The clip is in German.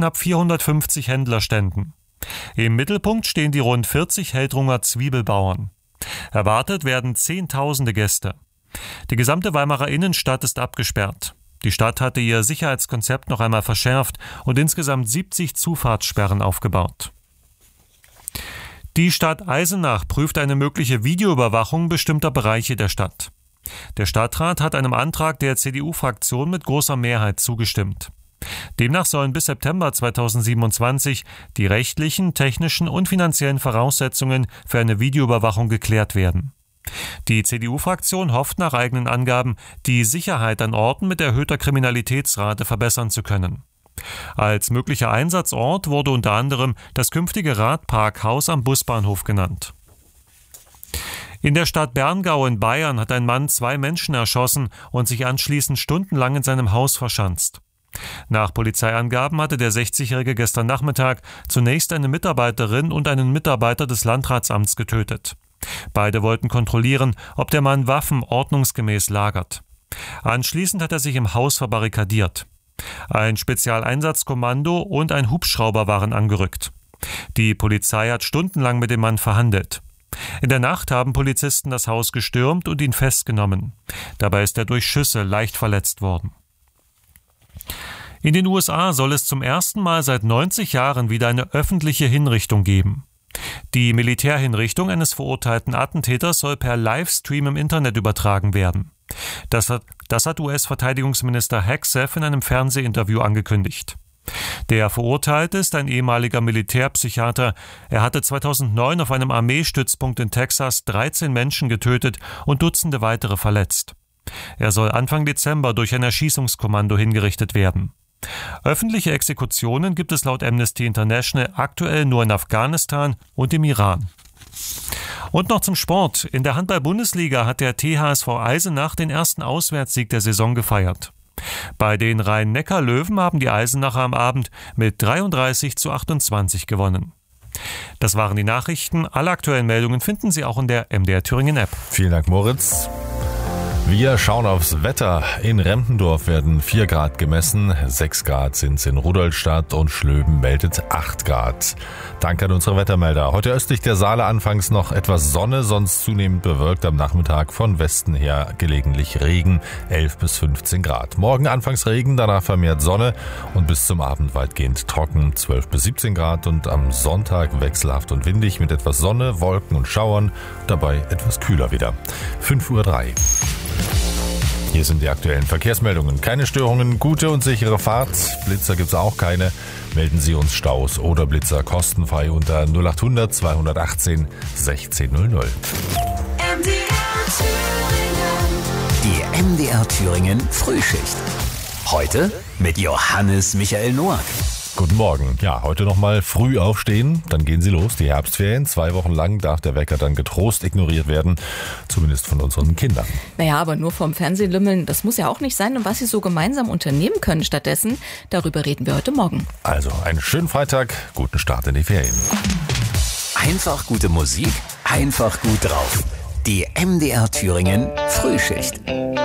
knapp 450 Händlerständen. Im Mittelpunkt stehen die rund 40 Heldrunger Zwiebelbauern. Erwartet werden Zehntausende Gäste. Die gesamte Weimarer Innenstadt ist abgesperrt. Die Stadt hatte ihr Sicherheitskonzept noch einmal verschärft und insgesamt 70 Zufahrtssperren aufgebaut. Die Stadt Eisenach prüft eine mögliche Videoüberwachung bestimmter Bereiche der Stadt. Der Stadtrat hat einem Antrag der CDU-Fraktion mit großer Mehrheit zugestimmt. Demnach sollen bis September 2027 die rechtlichen, technischen und finanziellen Voraussetzungen für eine Videoüberwachung geklärt werden. Die CDU-Fraktion hofft nach eigenen Angaben, die Sicherheit an Orten mit erhöhter Kriminalitätsrate verbessern zu können. Als möglicher Einsatzort wurde unter anderem das künftige Radparkhaus am Busbahnhof genannt. In der Stadt Berngau in Bayern hat ein Mann 2 Menschen erschossen und sich anschließend stundenlang in seinem Haus verschanzt. Nach Polizeiangaben hatte der 60-Jährige gestern Nachmittag zunächst eine Mitarbeiterin und einen Mitarbeiter des Landratsamts getötet. Beide wollten kontrollieren, ob der Mann Waffen ordnungsgemäß lagert. Anschließend hat er sich im Haus verbarrikadiert. Ein Spezialeinsatzkommando und ein Hubschrauber waren angerückt. Die Polizei hat stundenlang mit dem Mann verhandelt. In der Nacht haben Polizisten das Haus gestürmt und ihn festgenommen. Dabei ist er durch Schüsse leicht verletzt worden. In den USA soll es zum ersten Mal seit 90 Jahren wieder eine öffentliche Hinrichtung geben. Die Militärhinrichtung eines verurteilten Attentäters soll per Livestream im Internet übertragen werden. Das hat US-Verteidigungsminister Hegseth in einem Fernsehinterview angekündigt. Der Verurteilte ist ein ehemaliger Militärpsychiater. Er hatte 2009 auf einem Armeestützpunkt in Texas 13 Menschen getötet und Dutzende weitere verletzt. Er soll Anfang Dezember durch ein Erschießungskommando hingerichtet werden. Öffentliche Exekutionen gibt es laut Amnesty International aktuell nur in Afghanistan und im Iran. Und noch zum Sport. In der Handball-Bundesliga hat der THSV Eisenach den ersten Auswärtssieg der Saison gefeiert. Bei den Rhein-Neckar-Löwen haben die Eisenacher am Abend mit 33:28 gewonnen. Das waren die Nachrichten. Alle aktuellen Meldungen finden Sie auch in der MDR Thüringen App. Vielen Dank, Moritz. Wir schauen aufs Wetter. In Rempendorf werden 4 Grad gemessen, 6 Grad sind es in Rudolstadt und Schlöben meldet 8 Grad. Danke an unsere Wettermelder. Heute östlich der Saale anfangs noch etwas Sonne, sonst zunehmend bewölkt, am Nachmittag von Westen her gelegentlich Regen, 11 bis 15 Grad. Morgen anfangs Regen, danach vermehrt Sonne und bis zum Abend weitgehend trocken, 12 bis 17 Grad und am Sonntag wechselhaft und windig mit etwas Sonne, Wolken und Schauern, dabei etwas kühler wieder. 5:03 Uhr. Hier sind die aktuellen Verkehrsmeldungen. Keine Störungen, gute und sichere Fahrt. Blitzer gibt es auch keine. Melden Sie uns Staus oder Blitzer kostenfrei unter 0800 218 1600. Die MDR Thüringen Frühschicht. Heute mit Johannes Michael Noack. Guten Morgen. Ja, heute nochmal früh aufstehen, dann gehen Sie los, die Herbstferien. 2 Wochen lang darf der Wecker dann getrost ignoriert werden, zumindest von unseren Kindern. Naja, aber nur vom Fernsehen lümmeln, das muss ja auch nicht sein. Und was Sie so gemeinsam unternehmen können stattdessen, darüber reden wir heute Morgen. Also, einen schönen Freitag, guten Start in die Ferien. Einfach gute Musik, einfach gut drauf. Die MDR Thüringen Frühschicht.